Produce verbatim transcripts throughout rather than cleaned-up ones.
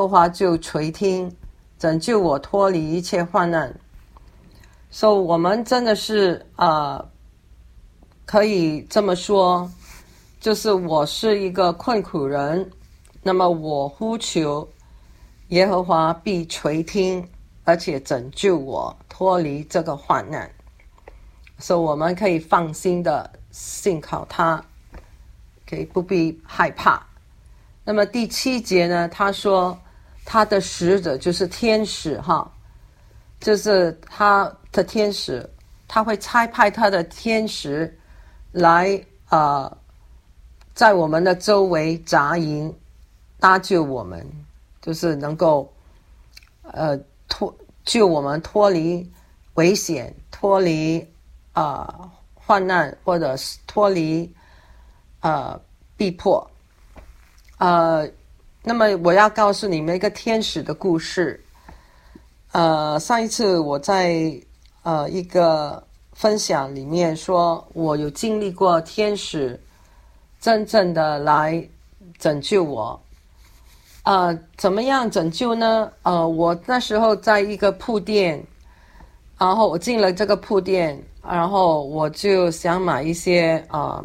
耶和华就垂听，拯救我脱离一切患难。所以、so, 我们真的是呃，可以这么说，就是我是一个困苦人，那么我呼求耶和华必垂听，而且拯救我脱离这个患难。所以、so, 我们可以放心的信靠他，可以不必害怕。那么第七节呢，他说他的使者就是天使哈，就是他的天使，他会差派他的天使来呃，在我们的周围扎营，搭救我们，就是能够呃脱救我们脱离危险，脱离呃患难，或者是脱离呃逼迫。呃，那么我要告诉你们一个天使的故事。呃，上一次我在呃一个分享里面说，我有经历过天使真正的来拯救我。呃，怎么样拯救呢？呃，我那时候在一个铺店，然后我进了这个铺店，然后我就想买一些啊、呃，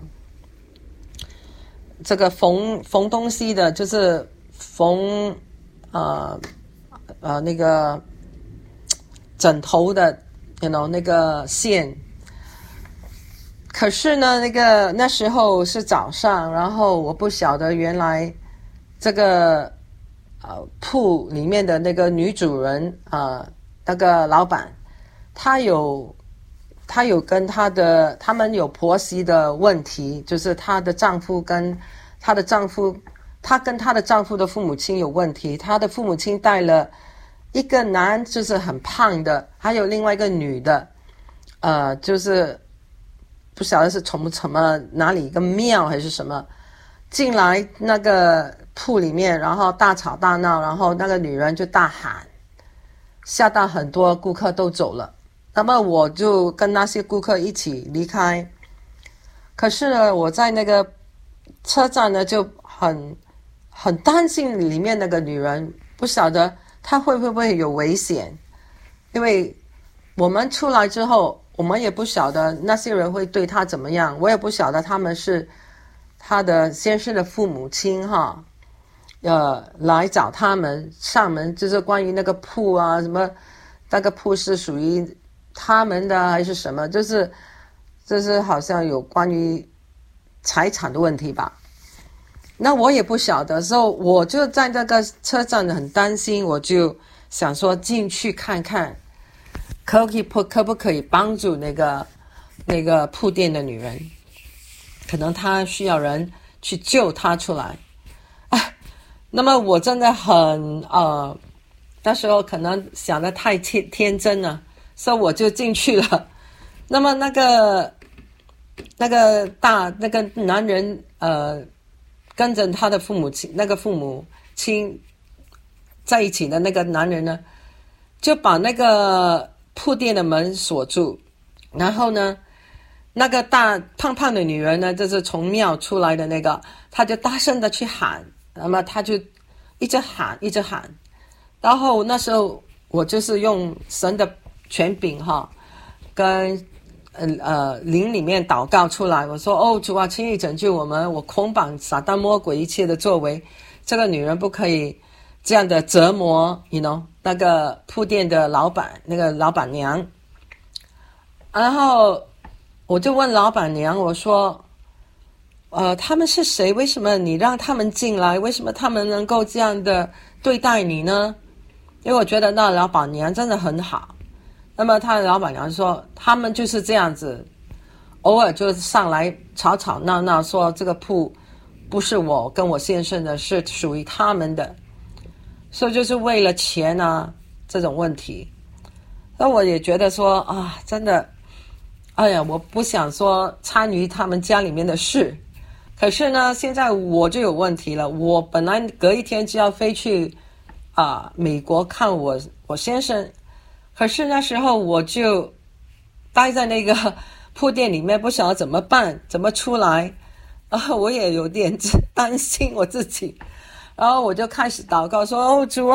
这个缝缝东西的，就是缝呃呃那个枕头的 you know 那个线。可是呢，那个那时候是早上，然后我不晓得原来这个呃铺里面的那个女主人啊、呃，那个老板，她有她有跟她的他们有婆媳的问题，就是她的丈夫跟她的丈夫，她跟她的丈夫的父母亲有问题，她的父母亲带了一个男，就是很胖的，还有另外一个女的，呃，就是不晓得是从什么哪里一个庙还是什么进来那个铺里面，然后大吵大闹，然后那个女人就大喊，吓到很多顾客都走了。那么我就跟那些顾客一起离开。可是呢，我在那个车站呢就很很担心里面那个女人，不晓得她会不会有危险，因为我们出来之后，我们也不晓得那些人会对她怎么样，我也不晓得他们是她的先生的父母亲哈，呃，来找他们上门，就是关于那个铺啊，什么那个铺是属于他们的还是什么，就是就是好像有关于财产的问题吧。那我也不晓得，所以我就在那个车站很担心，我就想说进去看看，可不可以可不可以帮助那个那个铺店的女人，可能她需要人去救她出来。哎，那么我真的很呃，那时候可能想得太天天真了，所以我就进去了。那么那个那个大那个男人呃。跟着他的父母亲，那个父母亲在一起的那个男人呢，就把那个铺店的门锁住，然后呢，那个大胖胖的女人呢，就是从庙出来的那个，她就大声的去喊，那么她就一直喊，一直喊，然后那时候我就是用神的权柄哈，跟呃呃，灵里面祷告出来，我说：“哦，主啊，请你拯救我们！我捆绑撒旦魔鬼一切的作为，这个女人不可以这样的折磨 ，you know 那个铺店的老板，那个老板娘。”然后我就问老板娘，我说：“呃，他们是谁？为什么你让他们进来？为什么他们能够这样的对待你呢？”因为我觉得那老板娘真的很好。那么他的老板娘说，他们就是这样子，偶尔就上来吵吵闹闹，说这个铺不是我跟我先生的，是属于他们的，所以就是为了钱啊这种问题。那我也觉得说啊，真的，哎呀，我不想说参与他们家里面的事，可是呢，现在我就有问题了。我本来隔一天就要飞去啊、呃、美国看我我先生。可是那时候我就待在那个铺店里面，不晓得怎么办，怎么出来啊？我也有点担心我自己。 然后我就开始祷告说：“哦，主